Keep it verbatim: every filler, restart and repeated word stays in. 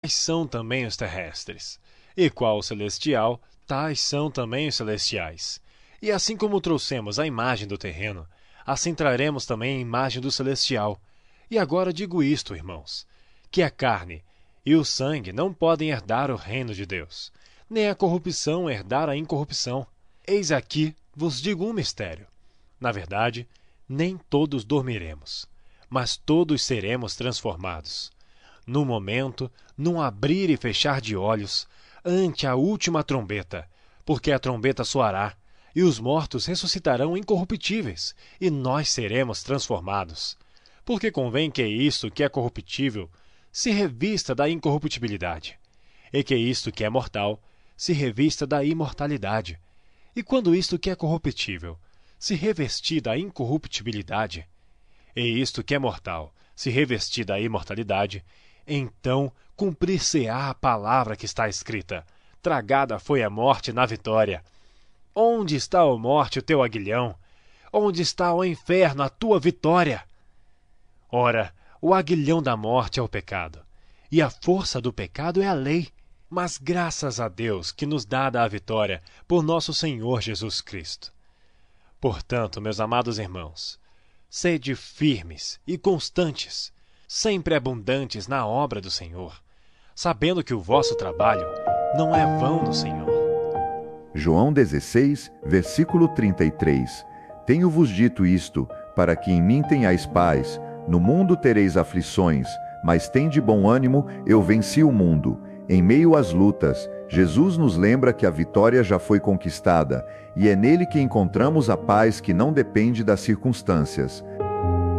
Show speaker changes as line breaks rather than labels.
tais são também os terrestres. E qual o celestial, tais são também os celestiais. E assim como trouxemos a imagem do terreno, assim traremos também a imagem do celestial. E agora digo isto, irmãos, que a carne e o sangue não podem herdar o reino de Deus, nem a corrupção herdar a incorrupção. Eis aqui vos digo um mistério. Na verdade, nem todos dormiremos, mas todos seremos transformados. No momento, num abrir e fechar de olhos, ante a última trombeta, porque a trombeta soará, e os mortos ressuscitarão incorruptíveis, e nós seremos transformados. Porque convém que isto que é corruptível se revista da incorruptibilidade, e que isto que é mortal se revista da imortalidade. E quando isto que é corruptível se revestir da incorruptibilidade, e isto que é mortal se revestir da imortalidade, então cumprir-se-á a palavra que está escrita: tragada foi a morte na vitória. Onde está, ó morte, o teu aguilhão? Onde está, ó inferno, a tua vitória? Ora, o aguilhão da morte é o pecado, e a força do pecado é a lei. Mas graças a Deus que nos dá a vitória por nosso Senhor Jesus Cristo. Portanto, meus amados irmãos, sede firmes e constantes, sempre abundantes na obra do Senhor, sabendo que o vosso trabalho não é vão no Senhor.
João dezesseis, versículo trinta e três. Tenho-vos dito isto, para que em mim tenhais paz. No mundo tereis aflições, mas tende bom ânimo, eu venci o mundo. Em meio às lutas, Jesus nos lembra que a vitória já foi conquistada, e é nele que encontramos a paz que não depende das circunstâncias.